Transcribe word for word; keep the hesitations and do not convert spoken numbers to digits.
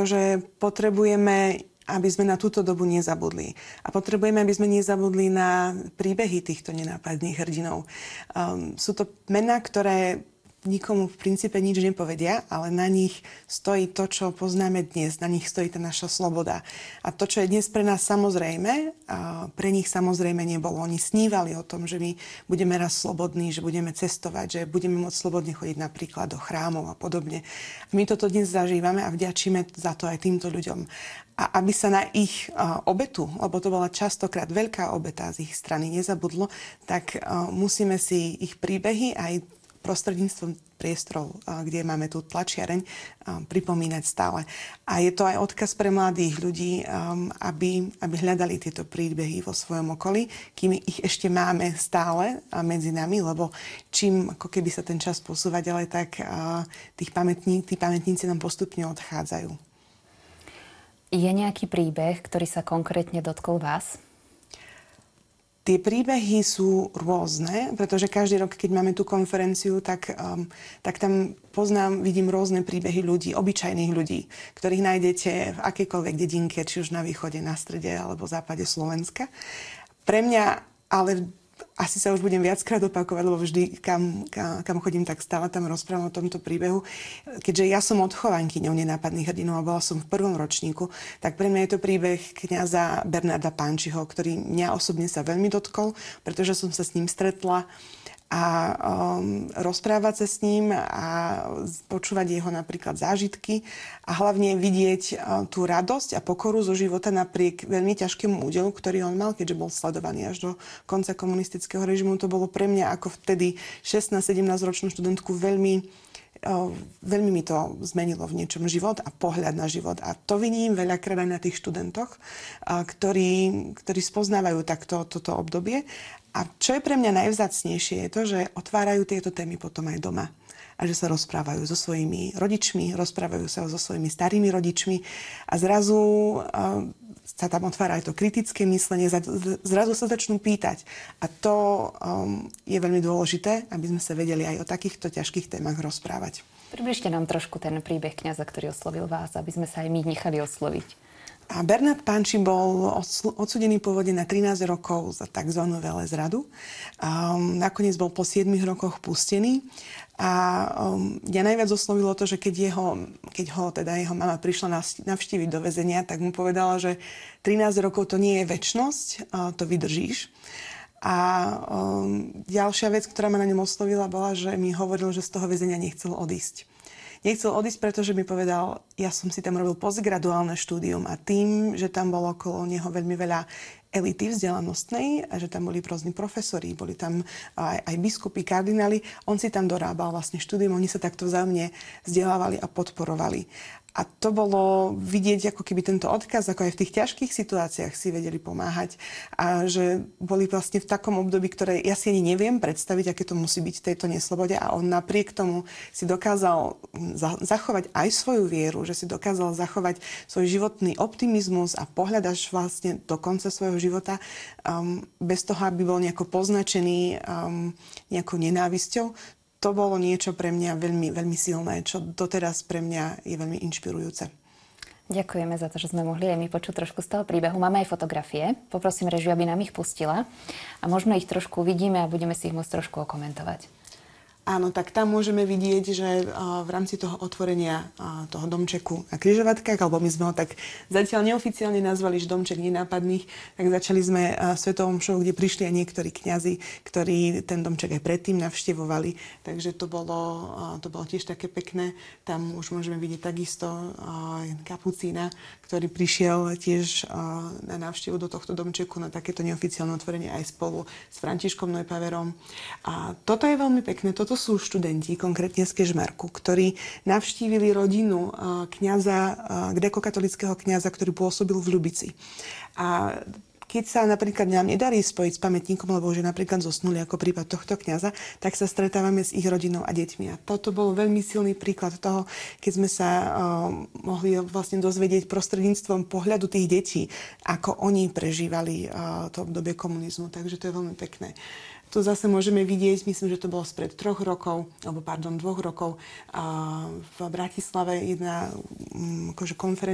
že potrebujeme, aby sme na túto dobu nezabudli. A potrebujeme, aby sme nezabudli na príbehy týchto nenápadných hrdinov. Um, sú to mená, ktoré nikomu v princípe nič nepovedia, ale na nich stojí to, čo poznáme dnes. Na nich stojí tá naša sloboda. A to, čo je dnes pre nás samozrejme, pre nich samozrejme nebolo. Oni snívali o tom, že my budeme raz slobodní, že budeme cestovať, že budeme môcť slobodne chodiť napríklad do chrámov a podobne. My toto dnes zažívame a vďačíme za to aj týmto ľuďom. A aby sa na ich uh, obetu, lebo to bola častokrát veľká obeta z ich strany, nezabudlo, tak uh, musíme si ich príbehy aj prostredníctvom priestorov, kde máme tú tlačiareň, pripomínať stále. A je to aj odkaz pre mladých ľudí, aby, aby hľadali tieto príbehy vo svojom okolí, kým ich ešte máme stále medzi nami, lebo čím ako keby sa ten čas posúva ďalej, tak tých pamätní, tí pamätníci nám postupne odchádzajú. Je nejaký príbeh, ktorý sa konkrétne dotkol vás? Tie príbehy sú rôzne, pretože každý rok, keď máme tú konferenciu, tak, um, tak tam poznám, vidím rôzne príbehy ľudí, obyčajných ľudí, ktorých nájdete v akejkoľvek dedinke, či už na východe, na strede alebo západe Slovenska. Pre mňa ale asi sa už budem viackrát opakovať, lebo vždy, kam, kam, kam chodím, tak stále tam rozprávam o tomto príbehu. Keďže ja som odchovankyňou nenápadných hrdinov a bola som v prvom ročníku, tak pre mňa je to príbeh kňaza Bernarda Pančiho, ktorý mňa osobne sa veľmi dotkol, pretože som sa s ním stretla a um, rozprávať sa s ním a počúvať jeho napríklad zážitky a hlavne vidieť uh, tú radosť a pokoru zo života napriek veľmi ťažkému údelu, ktorý on mal, keďže bol sledovaný až do konca komunistického režimu. To bolo pre mňa ako vtedy šestnásť sedemnásť ročnú študentku veľmi uh, veľmi mi to zmenilo v niečom život a pohľad na život. A to vidím veľakrát aj na tých študentoch, uh, ktorí, ktorí spoznávajú takto toto obdobie. A čo je pre mňa najvzácnejšie, je to, že otvárajú tieto témy potom aj doma. A že sa rozprávajú so svojimi rodičmi, rozprávajú sa so svojimi starými rodičmi a zrazu uh, sa tam otvára aj to kritické myslenie, zrazu sa začnú pýtať. A to um, je veľmi dôležité, aby sme sa vedeli aj o takýchto ťažkých témach rozprávať. Približte nám trošku ten príbeh kňaza, ktorý oslovil vás, aby sme sa aj my nechali osloviť. A Bernard Panči bol odsúdený pôvodne na trinásť rokov za tzv. Velezradu. Um, nakoniec bol po siedmich rokoch pustený. A um, ja najviac oslovilo to, že keď, jeho, keď ho teda jeho mama prišla navštíviť do väzenia, tak mu povedala, že trinásť rokov to nie je večnosť, uh, to vydržíš. A um, ďalšia vec, ktorá ma na ňom oslovila, bola, že mi hovoril, že z toho väzenia nechcel odísť. Nechcel odísť, pretože mi povedal, ja som si tam robil postgraduálne štúdium a tým, že tam bolo okolo neho veľmi veľa elity vzdelanostnej a že tam boli rôzni profesori, boli tam aj, aj biskupy, kardináli, on si tam dorábal vlastne štúdium, oni sa takto vzájomne vzdelávali a podporovali. A to bolo vidieť ako keby tento odkaz, ako aj v tých ťažkých situáciách si vedeli pomáhať. A že boli vlastne v takom období, ktoré ja si ani neviem predstaviť, aké to musí byť v tejto neslobode. A on napriek tomu si dokázal zachovať aj svoju vieru, že si dokázal zachovať svoj životný optimizmus a pohľad až vlastne do konca svojho života um, bez toho, aby bol nejako poznačený um, nejakou nenávisťou. To bolo niečo pre mňa veľmi, veľmi silné, čo doteraz pre mňa je veľmi inšpirujúce. Ďakujeme za to, že sme mohli aj my počuť trošku z toho príbehu. Máme aj fotografie. Poprosím režiu, aby nám ich pustila. A možno ich trošku uvidíme a budeme si ich môcť trošku okomentovať. Áno, tak tam môžeme vidieť, že v rámci toho otvorenia toho domčeku na Križovatkách, alebo my sme ho tak zatiaľ neoficiálne nazvali, že domček nenápadných, tak začali sme svetovou omšou, kde prišli aj niektorí kňazi, ktorí ten domček aj predtým navštevovali. Takže to bolo, to bolo tiež také pekné. Tam už môžeme vidieť takisto kapucína, ktorý prišiel tiež na návštevu do tohto domčeku na takéto neoficiálne otvorenie aj spolu s Františkom Neupaverom. A toto je veľmi pekné. Toto sú študenti, konkrétne z Kežmarku, ktorí navštívili rodinu kňaza, grékokatolického kňaza, ktorý pôsobil v Ľubici. A keď sa napríklad nám nedarí spojiť s pamätníkom, lebo že napríklad zosnuli ako prípad tohto kňaza, tak sa stretávame s ich rodinou a deťmi. A toto bol veľmi silný príklad toho, keď sme sa uh, mohli vlastne dozvedieť prostredníctvom pohľadu tých detí, ako oni prežívali uh, to obdobie komunizmu. Takže to je veľmi pekné. Tu zase môžeme vidieť, myslím, že to bolo spred troch rokov, alebo pardon, dvoch rokov, uh, v Bratislave jedna um, akože konferencia